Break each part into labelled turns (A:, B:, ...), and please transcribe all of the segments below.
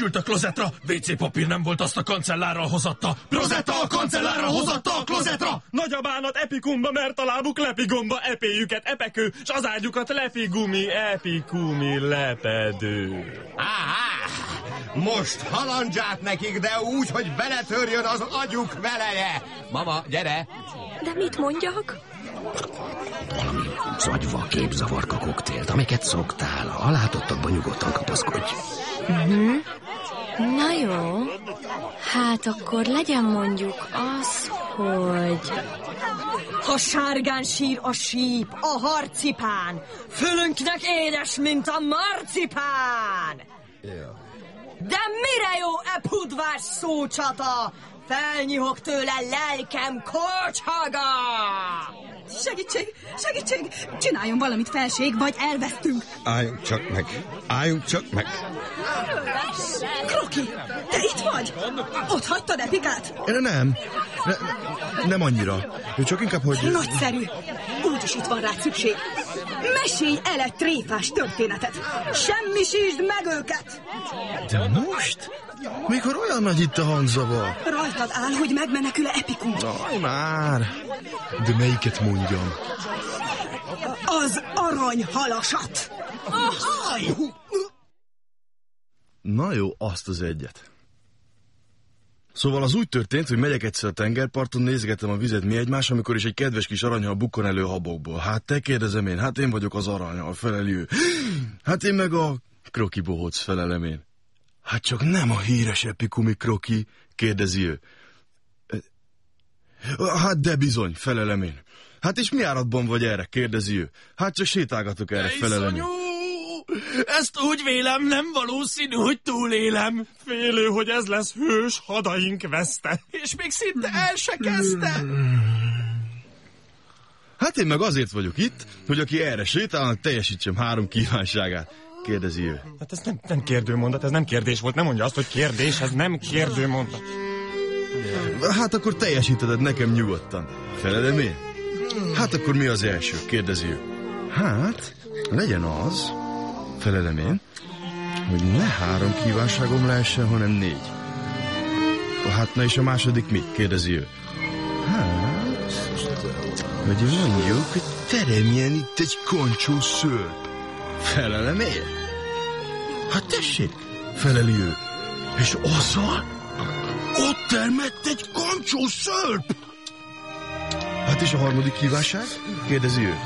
A: Ült a klozetra, WC papír nem volt, azt a kancellárral hozatta. Prozetta, a kancellárral hozatta a klozetra!
B: Nagy a bánat epikumba, mert a lábuk lepigomba, epéjüket epekő, s az ágyukat lepigumi, epikumi lepedő.
C: Most halandzsát nekik, de úgy, hogy beletörjön az agyuk veleje. Mama, gyere!
D: De mit mondjak?
E: Valami zagyva képzavarka koktélt, amiket szoktál. A látottakban nyugodtan kapaszkodj.
D: Na jó. Hát akkor legyen mondjuk az, hogy...
F: Ha sárgán sír a síp, a harcipán, fölünknek édes, mint a marcipán. De mire jó e pudvás szócsata? Felnyihog tőle lelkem kocsaga!
G: Segítség! Csináljon valamit, felség, vagy elvesztünk.
C: Álljunk csak meg!
G: Kroki, te itt vagy? Ott hagytad Epikát?
H: Nem annyira. Csak inkább, hogy...
G: Nagyszerű. Úgyis itt van rá szükség. Mesélj el egy tréfás történetet. Semmisítsd meg őket!
H: De most? Mikor olyan nagy itt a hangzavar?
G: Rajtad áll, hogy megmenekül-e Epikum.
H: Már. De melyiket mondjam?
G: Az aranyhalasat.
H: Na jó, azt az egyet. Szóval az úgy történt, hogy megyek egyszer a tengerparton, nézgetem a vizet mi egymás, amikor is egy kedves kis aranyhal bukkan elő a habokból. Hát te kérdezem én, hát én vagyok az aranyhal, feleli ő. Hát én meg a Kroki bohóc, felelem én. Hát csak nem a híres epikumi Kroki, kérdezi ő. Hát de bizony, felelem én. Hát és mi áradban vagy erre, kérdezi ő. Hát csak sétálgatok erre, felelem én.
A: Ezt úgy vélem, nem valószínű, hogy túlélem.
B: Félő, hogy ez lesz hős hadaink veszte.
A: És még szinte el se kezdte.
H: Hát én meg azért vagyok itt, hogy aki erre sétálnak, teljesítsem 3 kívánságát, kérdezi ő.
B: Hát ez nem kérdőmondat, ez nem kérdés volt. Nem mondja azt, hogy kérdés, ez nem kérdőmondat.
H: Hát akkor teljesíted nekem nyugodtan. Felelem én? Hát akkor mi az első, kérdezi ő. Hát, legyen az, felelem én, hogy ne 3 kívánságom lehessen, hanem 4. Hát na és a második mi? Kérdezi ő. Hát, hogy mondjuk, hogy teremjen itt egy kancsó szörp. Felelem én? Hát tessék, feleli ő. És azzal ott termett egy kancsó szörp. Hát és a harmadik kívánság? Kérdezi ő.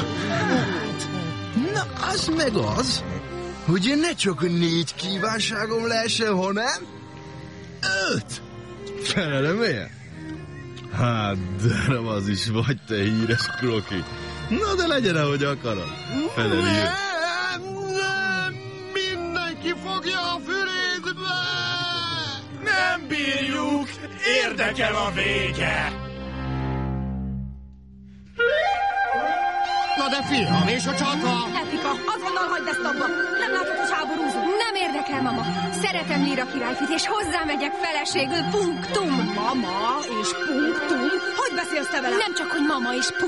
H: Na, az meg az, hogy ne csak 4 kívánságom lehessen, hanem 5. Felelem én? Hát, de az is vagy, te híres Kroki. Na, de legyen, ahogy akarod. Feleli ő.
C: Nem, mindenki fogja a fülédbe!
A: Nem bírjuk, érdekel a vége.
C: Na de fiam, és a csata?
F: Epika, azonnal hagyd ezt abba! Nem látod, hogy háborúzunk?
D: Nem érdekel, mama. Szeretem Líra királyfit, és hozzámegyek feleségül, punktum.
F: Mama és punktum? Hogy beszélsz te velem?
D: Nem csak, hogy mama és punktum.